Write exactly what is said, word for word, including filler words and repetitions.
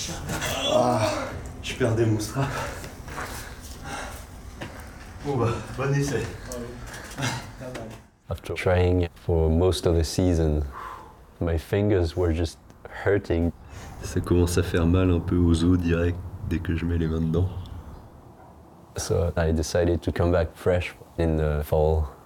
Ah, je perdais mon strap. Bon bah, bon essai. After trying for most of the season, my fingers were just hurting. Ça commence à faire mal un peu aux os direct dès que je mets les mains dedans. So I decided to come back fresh in the fall.